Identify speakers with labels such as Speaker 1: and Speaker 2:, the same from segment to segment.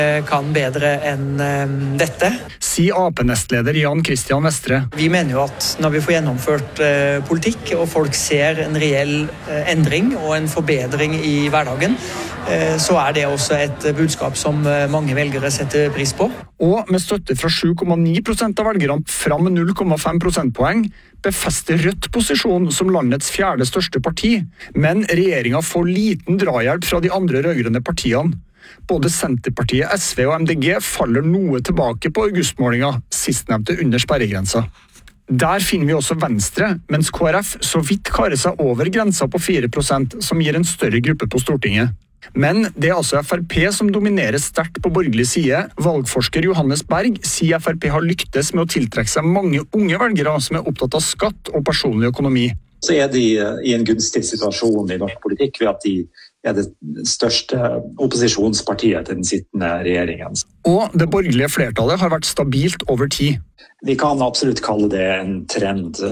Speaker 1: Kan bedre enn dette.
Speaker 2: Sier AP-nestleder Jan Christian Vestre.
Speaker 1: Vi mener jo at når vi får gjennomført politikk, og folk ser en reell endring og en forbedring i hverdagen, så er det også et budskap som mange velgere setter pris på.
Speaker 2: Og med støtte fra 7,9% av velgerne fram med 0,5 prosentpoeng, befester Rødt posisjon som landets fjerde største parti, men regjeringen får liten drahjelp fra de andre rødgrønne partiene. Både Senterpartiet, SV og MDG faller noe tilbake på augustmålinga, sistnevnte under sperregrensa. Der finner vi også Venstre, mens KrF så vidt karer seg over grensa på 4%, som gir en større gruppe på Stortinget. Men det er altså Frp som dominerer sterkt på borgerlig side. Valgforsker Johannes Berg sier Frp har lyktes med å tiltrekke seg mange unge velgere som er opptatt av skatt og personlig økonomi.
Speaker 3: Så er de i en gunstig situasjon i norsk politikk ved at de er det største opposisjonspartiet til den sittende regjeringen.
Speaker 2: Og det borgerlige flertallet har vært stabilt over tid.
Speaker 3: Vi kan absolutt kalle det en trend.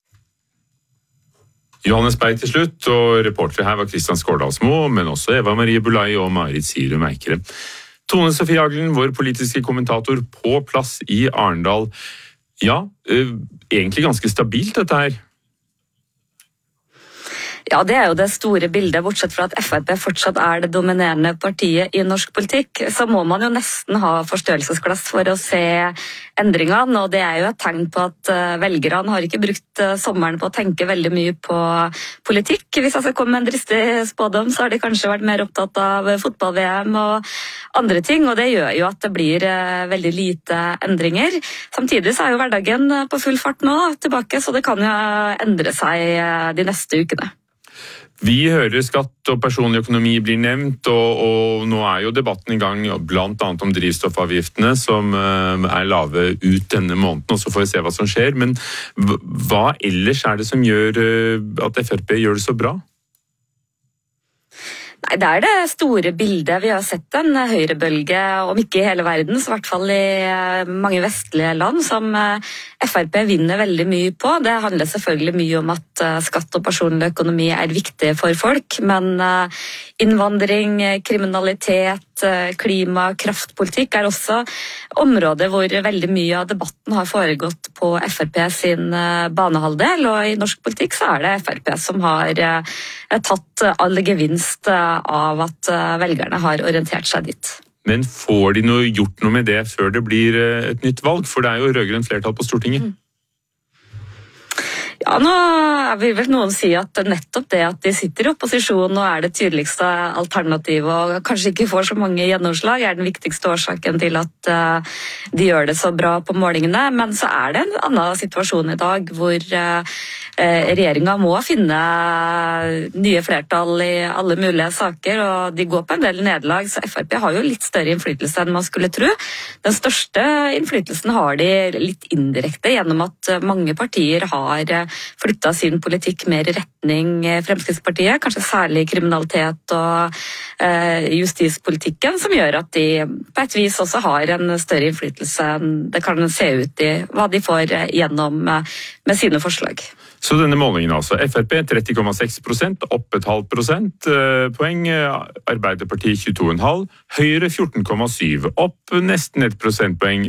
Speaker 4: Johannes Berg til slutt, og reportere her var Kristian Skårdalsmo, men også Eva Marie Bulai og Marit Sirum Eikere. Tone Sofie Aglen, vår politiske kommentator, på plass i Arendal. Ja, egentlig ganske stabilt dette her.
Speaker 5: Ja, det er jo det store bildet, bortsett fra at Frp fortsatt er det dominerende partiet i norsk politikk. Så må man jo nesten ha forstørrelsesglass for å se endringene, og det er jo et tegn på at velgerne har ikke brukt sommeren på å tenke veldig mye på politikk. Hvis jeg skal komme med en dristig spådom, så har de kanskje vært mer opptatt av fotball-VM og andre ting, og det gjør jo at det blir veldig lite endringer. Samtidig så er jo hverdagen på full fart nå tilbake, så det kan jo endre seg de neste ukene.
Speaker 4: Vi hører skatt og personlig økonomi blir nevnt, og nå er jo debatten i gang blant annet om drivstoffavgiftene som er lave ut denne måneden, og så får vi se hva som skjer. Men hva ellers er det som gjør at Frp gjør det så bra?
Speaker 5: Nei, det er det store bildet. Vi har sett en høyrebølge, om ikke i hele verden, så i hvert fall i mange vestlige land, som Frp vinner veldig mye på. Det handler selvfølgelig mye om at skatt og personlig økonomi er viktig for folk, men innvandring, kriminalitet, klima, kraftpolitikk er også områder hvor veldig mye av debatten har foregått på Frp sin banehalvdel, og i norsk politikk så er det Frp som har tatt all gevinst av at velgerne har orientert seg dit.
Speaker 4: Men får de gjort noe med det før det blir et nytt valg? For det er jo rødgrønt flertall på Stortinget.
Speaker 5: Ja, nå vil vel noen si at nettopp det at de sitter i opposisjon og er det tydeligste alternativet og kanskje ikke får så mange gjennomslag, er den viktigste årsaken til at de gjør det så bra på målingene. Men så er det en annen situasjon i dag hvor regjeringen må finne nye flertall i alle mulige saker, og de går på en del nederlag, så Frp har jo litt større innflytelse enn man skulle tro. Den største innflytelsen har de litt indirekte gjennom at mange partier har flyttet sin politikk mer i retning Fremskrittspartiet, kanskje særlig kriminalitet og justispolitikken, som gjør at de på et vis også har en større innflytelse enn det kan se ut i hva de får gjennom med sine forslag.
Speaker 4: Så denne målingen altså, Frp 30,6%, opp et halvt prosentpoeng, Arbeiderpartiet 22,5%, Høyre 14,7%, opp nesten et prosentpoeng.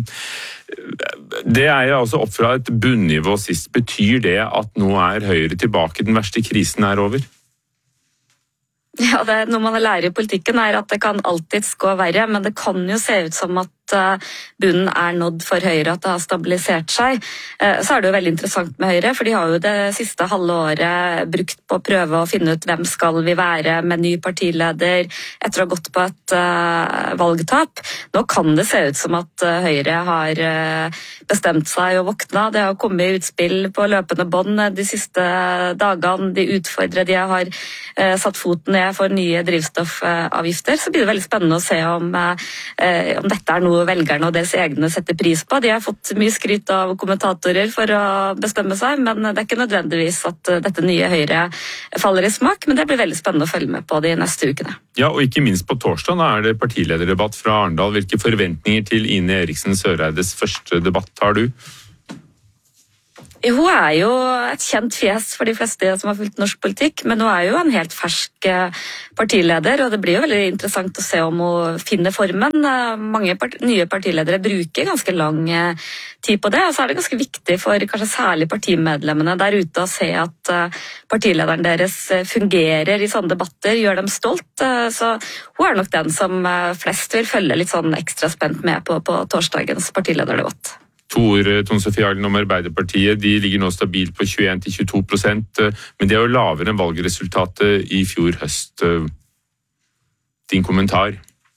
Speaker 4: Det er jo altså opp fra et bunnivå sist. Betyr det at nå er Høyre tilbake, den verste krisen er over?
Speaker 5: Ja, noe man lærer i politikken er at det kan alltid gå verre, men det kan jo se ut som at bunnen er nådd for Høyre, at det har stabilisert seg. Så er det jo veldig interessant med Høyre, for de har jo det siste halve året brukt på å prøve å finne ut hvem skal vi være med ny partileder etter å ha gått på et valgtap. Nå kan det se ut som at Høyre har bestemt seg og våkna. Det har kommet utspill på løpende bånd de siste dagene. De utfordrer, de har satt foten ned for nye drivstoffavgifter. Så blir det veldig spennende å se om dette er noe velgerne og deres egne setter pris på. De har fått mye skryt av kommentatorer for å bestemme seg, men det er ikke nødvendigvis at dette nye Høyre faller i smak, men det blir veldig spennende å følge med på de neste ukene. Ja, og ikke minst på torsdag er det partilederdebatt fra Arendal. Hvilke forventninger til Ine Eriksen Søreides første debatt har du? Hun jo et kjent fjes for de fleste som har fulgt norsk politikk, men hun jo en helt fersk partileder, og det blir jo veldig interessant å se om hun finner formen. Mange nye partiledere bruker ganske lang tid på det, og så det ganske viktig for kanskje særlig partimedlemmene der ute å se at partilederen deres fungerer i sånne debatter, gjør dem stolt. Så hun nok den som flest vil følge litt sånn ekstra spent med på torsdagens partilederdebatt.
Speaker 4: Tone Sofie Aglen om Arbeiderpartiet, de ligger nå stabilt på 21-22%, men det jo lavere enn valgresultatet i fjor høst. Din kommentar?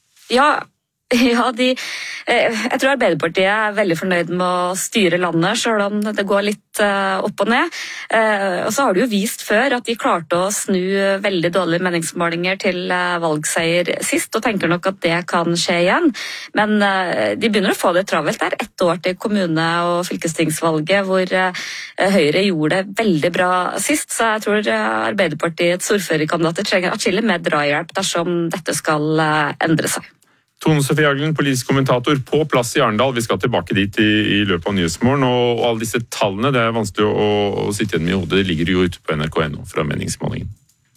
Speaker 4: Jeg tror Arbeiderpartiet veldig fornøyd med å styre landet, selv om det går litt opp og ned. Og så har de jo vist før at de klarte å snu veldig dårlige meningsmålinger til valgseier sist, og tenker nok at det kan skje igjen. Men de begynner å få det travelt. Det 1 år til kommune- og fylkestingsvalget, hvor Høyre gjorde det veldig bra sist, så jeg tror Arbeiderpartiets ordførerkandidater trenger atskillig mer drahjelp dersom dette skal endre seg. Tone Sofie Aglen, politisk kommentator på plass i Arendal. Vi skal tilbake dit i løpet av Nyhetsmorgen, og alle disse tallene, det vanskelig å sitte igjen med i hodet, det ligger jo ute på NRK.no fra meningsmålingen.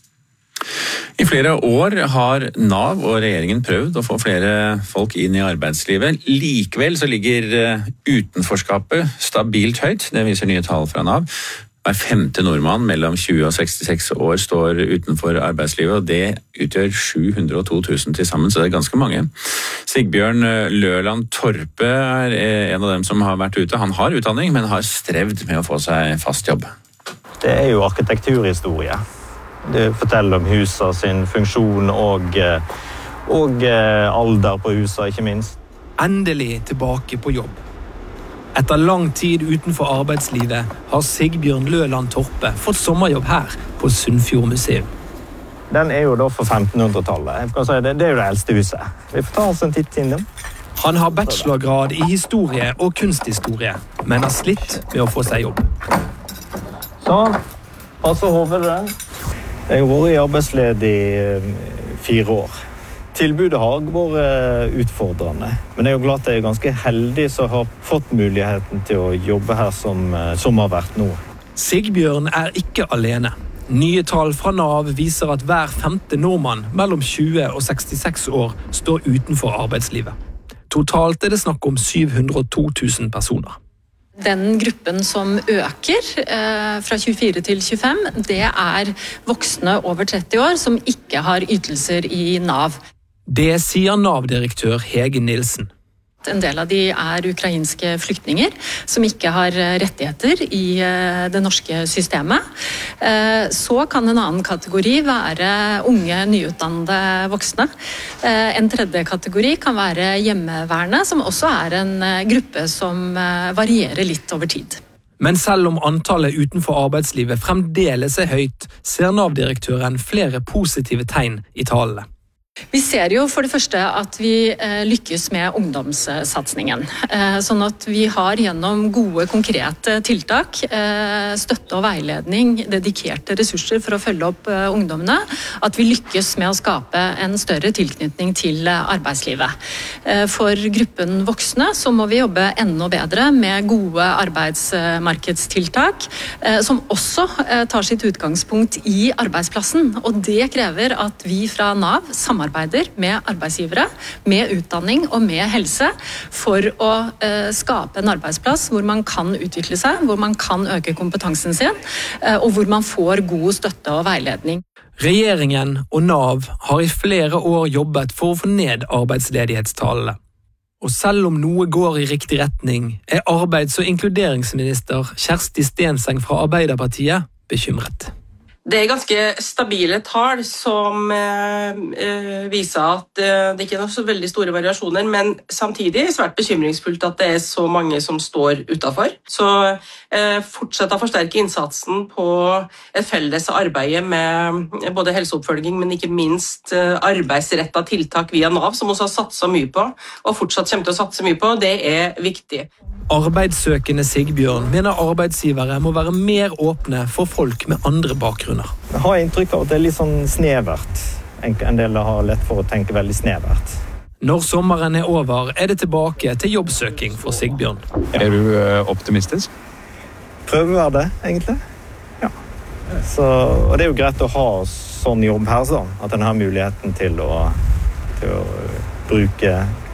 Speaker 6: I flere år har NAV og regjeringen prøvd å få flere folk inn i arbeidslivet. Likevel så ligger utenforskapet stabilt høyt, det viser nye tall fra NAV. Hver 5. nordmann mellom 20 og 66 år står utenfor arbeidslivet, og det utgjør 702 000 til sammen, så det ganske mange. Sigbjørn Løland Torpe en av dem som har vært ute. Han har utdanning, men har strevd med å få seg fast jobb.
Speaker 7: Det jo arkitekturhistorie. Det forteller om huset sin funksjon og alder på huset, ikke minst.
Speaker 8: Endelig tilbake på jobb. Etter lang tid utenfor arbeidslivet har Sigbjørn Løland Torpe fått sommerjobb her på Sunnfjord museum.
Speaker 7: Den jo da fra 1500-tallet. Det jo det eldste huset. Vi får ta oss en titt inn dem.
Speaker 8: Han har bachelorgrad i historie og kunsthistorie, men har slitt med å få seg jobb.
Speaker 7: Sånn, pass hovedet den. Jeg har vært i arbeidsledig i 4 år. Tilbudet har vært utfordrende, men jeg jo glad at jeg ganske heldig som har fått muligheten til å jobbe her som har vært nå.
Speaker 8: Sigbjørn ikke alene. Nye tall fra NAV viser at hver 5. nordmann mellom 20 og 66 år står utenfor arbeidslivet. Totalt det snakk om 702 000 personer.
Speaker 9: Den gruppen som øker fra 24 til 25, det voksne over 30 år som ikke har ytelser i NAV.
Speaker 8: Det sier NAV-direktør Hege Nilsen.
Speaker 9: En del av de ukrainske flyktninger som ikke har rettigheter i det norske systemet. Så kan en annen kategori være unge, nyutdannede voksne. En tredje kategori kan være hjemmeværende, som også en gruppe som varierer litt over tid.
Speaker 8: Men selv om antallet utenfor arbeidslivet fremdeles høyt, ser NAV-direktøren flere positive tegn i tallene.
Speaker 9: Vi ser jo for det første at vi lykkes med ungdomssatsingen. Sånn at vi har gjennom gode, konkrete tiltak, støtte og veiledning, dedikerte ressurser for å følge opp ungdommene, at vi lykkes med å skape en større tilknytning til arbeidslivet. For gruppen voksne så må vi jobbe enda bedre med gode arbeidsmarkedstiltak, som også tar sitt utgangspunkt i arbeidsplassen. Og det krever at vi fra NAV samarbeider med arbeidsgivere, med utdanning og med helse for å skape en arbeidsplass hvor man kan utvikle seg, hvor man kan øke kompetansen sin, og hvor man får god støtte og veiledning.
Speaker 8: Regjeringen og NAV har i flere år jobbet for å få ned arbeidsledighetstallene. Og selv om noe går i riktig retning, arbeids- og inkluderingsminister Kjersti Stenseng fra Arbeiderpartiet bekymret.
Speaker 10: Det ganske stabile tall som viser at det ikke så veldig store variasjoner, men samtidig svært bekymringsfullt at det så mange som står utenfor. Så fortsette å forsterke innsatsen på et felles arbeid med både helseoppfølging, men ikke minst arbeidsrettet tiltak via NAV, som også har satset mye på, og fortsatt kommer til å satse mye på, det viktig.
Speaker 8: Arbeidssøkende Sigbjørn mener arbeidsgivere må være mer åpne for folk med andre bakgrunner.
Speaker 7: Jeg har inntrykk av at det litt sånn snevert. En del har lett for å tenke veldig snevert.
Speaker 8: Når sommeren over, det tilbake til jobbsøking for Sigbjørn.
Speaker 6: Du optimistisk?
Speaker 7: prøve å være det, egentlig. Ja. Så, og det er jo greit å ha sånn jobb her, så, at en har muligheten til å bruke